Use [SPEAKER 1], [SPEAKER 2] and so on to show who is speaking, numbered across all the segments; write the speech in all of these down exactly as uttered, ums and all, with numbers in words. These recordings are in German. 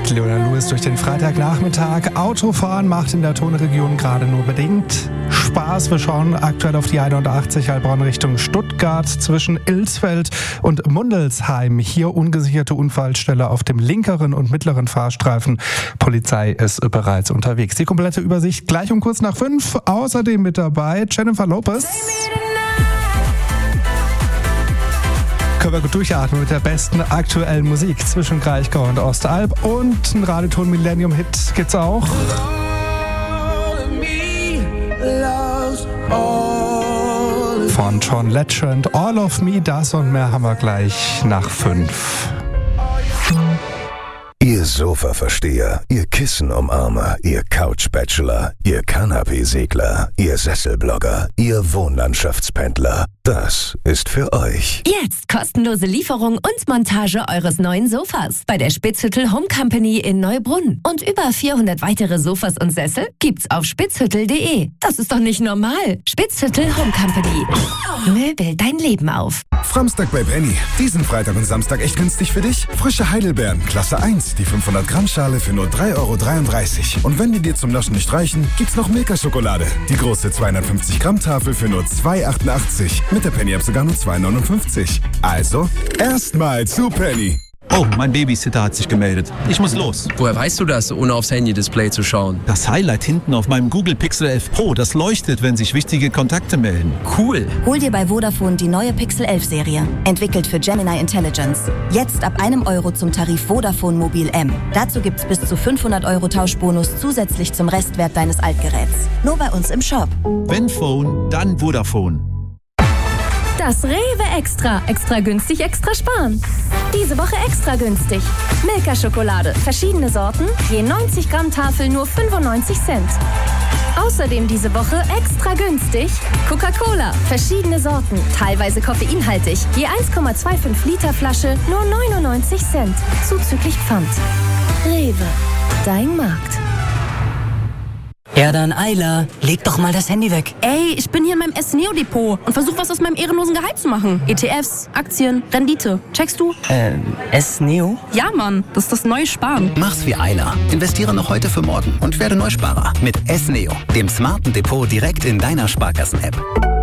[SPEAKER 1] Leona Lewis durch den Freitagnachmittag. Autofahren macht in der Tonregion gerade nur bedingt Spaß. Wir schauen aktuell auf die einundachtzig Heilbronn Richtung Stuttgart zwischen Ilsfeld und Mundelsheim. Hier ungesicherte Unfallstelle auf dem linkeren und mittleren Fahrstreifen. Polizei ist bereits unterwegs. Die komplette Übersicht gleich um kurz nach fünf. Außerdem mit dabei Jennifer Lopez. Können wir gut durchatmen mit der besten aktuellen Musik zwischen Kraichgau und Ostalb. Und ein Radioton Millennium Hit gibt's auch. Von John Legend, All of Me, das und mehr haben wir gleich nach fünf.
[SPEAKER 2] Ihr Sofa-Versteher, ihr Kissen-Umarmer, ihr Couch-Bachelor, ihr Kanapee-Segler, ihr Sesselblogger, ihr Wohnlandschaftspendler. Das ist für euch.
[SPEAKER 3] Jetzt kostenlose Lieferung und Montage eures neuen Sofas bei der Spitzhüttel Home Company in Neubrunn. Und über vierhundert weitere Sofas und Sessel gibt's auf spitzhüttel punkt de. Das ist doch nicht normal. Spitzhüttel Home Company. Möbel dein Leben auf.
[SPEAKER 4] Framstag bei Penny. Diesen Freitag und Samstag echt günstig für dich. Frische Heidelbeeren, Klasse eins. Die fünfhundert Gramm Schale für nur drei Euro dreiunddreißig. Und wenn die dir zum Naschen nicht reichen, gibt's noch Milka-Schokolade. Die große zweihundertfünfzig Gramm Tafel für nur zwei Euro achtundachtzig. Mit der Penny-App sogar nur zwei Euro neunundfünfzig. Also, erstmal zu Penny.
[SPEAKER 5] Oh, mein Babysitter hat sich gemeldet. Ich muss los.
[SPEAKER 6] Woher weißt du das, ohne aufs Handy-Display zu schauen?
[SPEAKER 5] Das Highlight hinten auf meinem Google Pixel elf Pro, das leuchtet, wenn sich wichtige Kontakte melden.
[SPEAKER 6] Cool.
[SPEAKER 7] Hol dir bei Vodafone die neue Pixel elf Serie. Entwickelt für Gemini Intelligence. Jetzt ab einem Euro zum Tarif Vodafone Mobil M. Dazu gibt's bis zu fünfhundert Euro Tauschbonus zusätzlich zum Restwert deines Altgeräts. Nur bei uns im Shop.
[SPEAKER 5] Wenn Phone, dann Vodafone.
[SPEAKER 8] Das Rewe Extra. Extra günstig, extra sparen. Diese Woche extra günstig. Milka-Schokolade. Verschiedene Sorten. Je neunzig Gramm Tafel nur fünfundneunzig Cent. Außerdem diese Woche extra günstig. Coca-Cola. Verschiedene Sorten. Teilweise koffeinhaltig. Je eins Komma fünfundzwanzig Liter Flasche nur neunundneunzig Cent. Zuzüglich Pfand. Rewe. Dein Markt.
[SPEAKER 9] Ja dann, Ayla, leg doch mal das Handy weg.
[SPEAKER 10] Ey, ich bin hier in meinem S-Neo-Depot und versuch was aus meinem ehrenlosen Gehalt zu machen. E T Fs, Aktien, Rendite. Checkst du?
[SPEAKER 9] Ähm, S-Neo?
[SPEAKER 10] Ja, Mann, das ist das neue Sparen.
[SPEAKER 11] Mach's wie Ayla. Investiere noch heute für morgen und werde Neusparer mit S-Neo, dem smarten Depot direkt in deiner Sparkassen-App.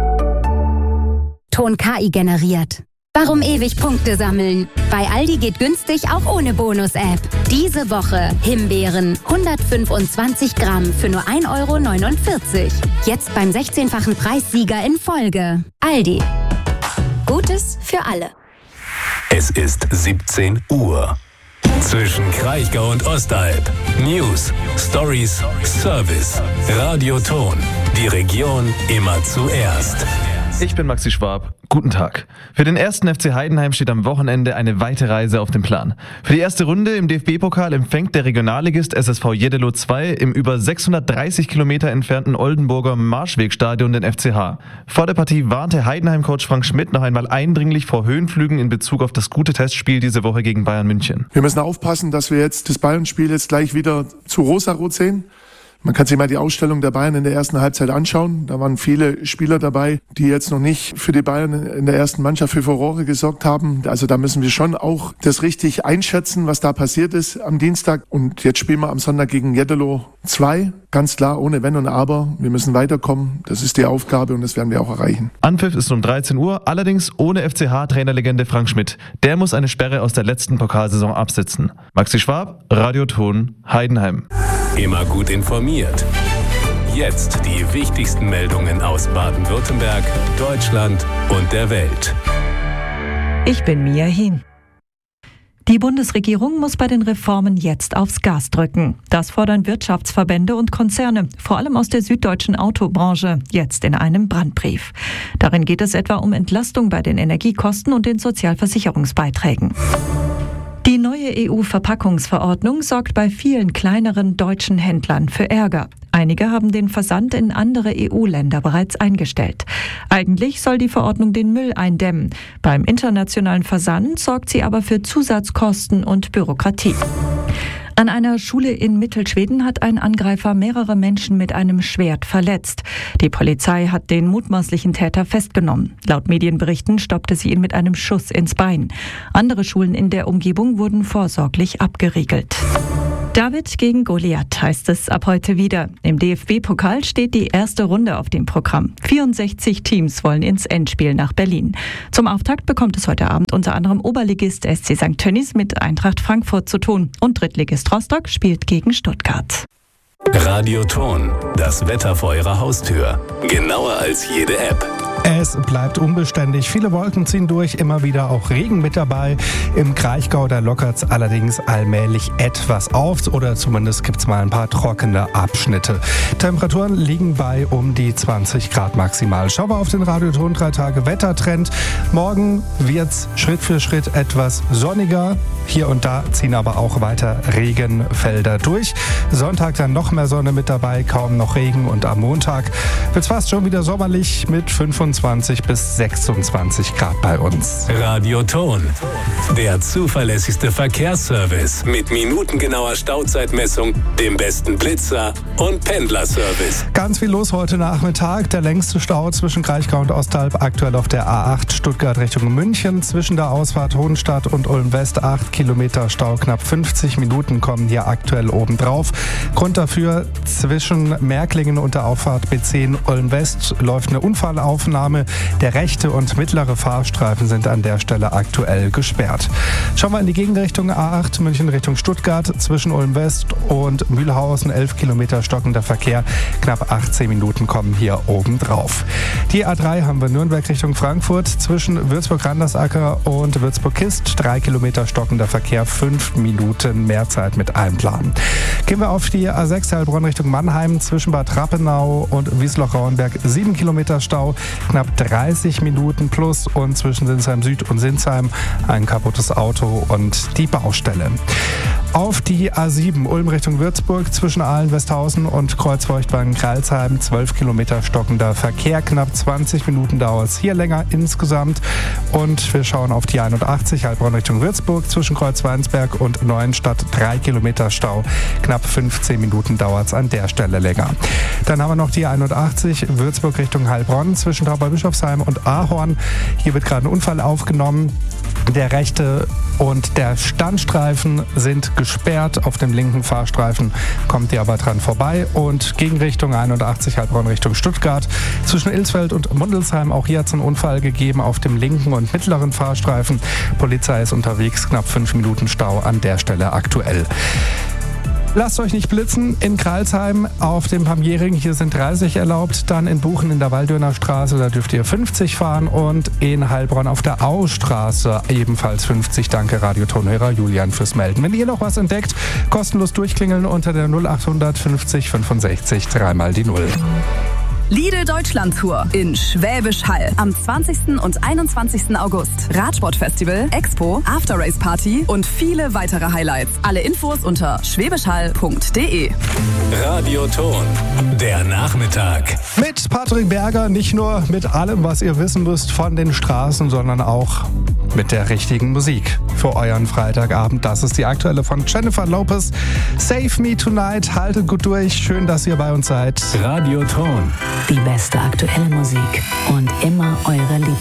[SPEAKER 12] Ton K I generiert. Warum ewig Punkte sammeln? Bei Aldi geht günstig auch ohne Bonus-App. Diese Woche Himbeeren hundertfünfundzwanzig Gramm für nur ein Euro neunundvierzig. Jetzt beim sechzehnfachen Preissieger in Folge. Aldi. Gutes für alle.
[SPEAKER 13] Es ist siebzehn Uhr. Zwischen Kraichgau und Ostalb. News, Stories, Service. Radioton. Die Region immer zuerst.
[SPEAKER 14] Ich bin Maxi Schwab. Guten Tag. Für den ersten F C Heidenheim steht am Wochenende eine weite Reise auf dem Plan. Für die erste Runde im D F B-Pokal empfängt der Regionalligist S S V Jeddelo zwei im über sechshundertdreißig Kilometer entfernten Oldenburger Marschwegstadion den F C H. Vor der Partie warnte Heidenheim-Coach Frank Schmidt noch einmal eindringlich vor Höhenflügen in Bezug auf das gute Testspiel diese Woche gegen Bayern München.
[SPEAKER 15] Wir müssen aufpassen, dass wir jetzt das Bayern-Spiel jetzt gleich wieder zu rosarot sehen. Man kann sich mal die Ausstellung der Bayern in der ersten Halbzeit anschauen. Da waren viele Spieler dabei, die jetzt noch nicht für die Bayern in der ersten Mannschaft für Furore gesorgt haben. Also da müssen wir schon auch das richtig einschätzen, was da passiert ist am Dienstag. Und jetzt spielen wir am Sonntag gegen Jeddelo zwei. Ganz klar, ohne Wenn und Aber. Wir müssen weiterkommen. Das ist die Aufgabe und das werden wir auch erreichen.
[SPEAKER 14] Anpfiff ist um dreizehn Uhr, allerdings ohne F C H-Trainerlegende Frank Schmidt. Der muss eine Sperre aus der letzten Pokalsaison absitzen. Maxi Schwab, Radioton, Heidenheim.
[SPEAKER 13] Immer gut informiert. Jetzt die wichtigsten Meldungen aus Baden-Württemberg, Deutschland und der Welt.
[SPEAKER 16] Ich bin Mia Hien. Die Bundesregierung muss bei den Reformen jetzt aufs Gas drücken. Das fordern Wirtschaftsverbände und Konzerne, vor allem aus der süddeutschen Autobranche, jetzt in einem Brandbrief. Darin geht es etwa um Entlastung bei den Energiekosten und den Sozialversicherungsbeiträgen. Die neue E U-Verpackungsverordnung sorgt bei vielen kleineren deutschen Händlern für Ärger. Einige haben den Versand in andere E U-Länder bereits eingestellt. Eigentlich soll die Verordnung den Müll eindämmen. Beim internationalen Versand sorgt sie aber für Zusatzkosten und Bürokratie. An einer Schule in Mittelschweden hat ein Angreifer mehrere Menschen mit einem Schwert verletzt. Die Polizei hat den mutmaßlichen Täter festgenommen. Laut Medienberichten stoppte sie ihn mit einem Schuss ins Bein. Andere Schulen in der Umgebung wurden vorsorglich abgeriegelt. David gegen Goliath heißt es ab heute wieder. Im D F B-Pokal steht die erste Runde auf dem Programm. vierundsechzig Teams wollen ins Endspiel nach Berlin. Zum Auftakt bekommt es heute Abend unter anderem Oberligist S C Sankt Tönnies mit Eintracht Frankfurt zu tun. Und Drittligist Rostock spielt gegen Stuttgart.
[SPEAKER 13] Radioton, das Wetter vor Ihrer Haustür. Genauer als jede App.
[SPEAKER 1] Es bleibt unbeständig. Viele Wolken ziehen durch, immer wieder auch Regen mit dabei. Im Kraichgau, da lockert es allerdings allmählich etwas auf oder zumindest gibt es mal ein paar trockene Abschnitte. Temperaturen liegen bei um die zwanzig Grad maximal. Schauen wir auf den Radioton drei Tage Wettertrend. Morgen wird es Schritt für Schritt etwas sonniger. Hier und da ziehen aber auch weiter Regenfelder durch. Sonntag dann noch mehr Sonne mit dabei, kaum noch Regen und am Montag wird es fast schon wieder sommerlich mit fünfundzwanzig bis sechsundzwanzig Grad bei uns.
[SPEAKER 13] Radioton, der zuverlässigste Verkehrsservice mit minutengenauer Stauzeitmessung, dem besten Blitzer und Pendlerservice.
[SPEAKER 1] Ganz viel los heute Nachmittag. Der längste Stau zwischen Kraichgau und Ostalb aktuell auf der A acht Stuttgart Richtung München. Zwischen der Ausfahrt Hohenstadt und Ulm West acht Kilometer Stau. Knapp fünfzig Minuten kommen hier aktuell obendrauf. Grund dafür: zwischen Märklingen und der Auffahrt B zehn Ulm West läuft eine Unfallaufnahme. Der rechte und mittlere Fahrstreifen sind an der Stelle aktuell gesperrt. Schauen wir in die Gegenrichtung A acht München Richtung Stuttgart. Zwischen Ulm West und Mühlhausen elf Kilometer stockender Verkehr. Knapp achtzehn Minuten kommen hier obendrauf. Die A drei haben wir Nürnberg Richtung Frankfurt. Zwischen Würzburg-Randersacker und Würzburg-Kist drei Kilometer stockender Verkehr. fünf Minuten mehr Zeit mit einplanen. Gehen wir auf die A sechs Heilbronn Richtung Mannheim. Zwischen Bad Rappenau und Wiesloch-Rauenberg sieben Kilometer Stau. Knapp dreißig Minuten plus und zwischen Sinsheim Süd und Sinsheim ein kaputtes Auto und die Baustelle. Auf die A sieben Ulm Richtung Würzburg zwischen Ahlen-Westhausen und Kreuzfeuchtwagen-Kreilsheim zwölf Kilometer stockender Verkehr, knapp zwanzig Minuten dauert es hier länger insgesamt. Und wir schauen auf die einundachtzig Heilbronn Richtung Würzburg zwischen Kreuzweinsberg und Neuenstadt drei Kilometer Stau, knapp fünfzehn Minuten dauert es an der Stelle länger. Dann haben wir noch die einundachtzig Würzburg Richtung Heilbronn zwischen Tauberbischofsheim und Ahorn. Hier wird gerade ein Unfall aufgenommen. Der rechte und der Standstreifen sind gesperrt. Auf dem linken Fahrstreifen kommt ihr aber dran vorbei. Und Gegenrichtung einundachtzig Heilbronn Richtung Stuttgart. Zwischen Ilsfeld und Mundelsheim, auch hier hat es einen Unfall gegeben auf dem linken und mittleren Fahrstreifen. Polizei ist unterwegs, knapp fünf Minuten Stau an der Stelle aktuell. Lasst euch nicht blitzen. In Kreilsheim auf dem Pamjering, hier sind dreißig erlaubt. Dann in Buchen in der Waldöner Straße, da dürft ihr fünfzig fahren. Und in Heilbronn auf der Austraße ebenfalls fünfzig. Danke Radiotonhörer Julian fürs Melden. Wenn ihr noch was entdeckt, kostenlos durchklingeln unter der null achthundert fünfzig fünfundsechzig dreimal die Null.
[SPEAKER 17] Lidl Deutschland Tour in Schwäbisch Hall am zwanzigsten und einundzwanzigsten August. Radsportfestival, Expo, After-Race Party und viele weitere Highlights. Alle Infos unter schwäbischhall punkt de.
[SPEAKER 13] Radioton, der Nachmittag.
[SPEAKER 1] Mit Patrick Berger, nicht nur mit allem, was ihr wissen müsst von den Straßen, sondern auch mit der richtigen Musik für euren Freitagabend. Das ist die aktuelle von Jennifer Lopez. Save Me Tonight. Haltet gut durch. Schön, dass ihr bei uns seid.
[SPEAKER 13] Radioton.
[SPEAKER 18] Die beste aktuelle Musik und immer eure Lieblings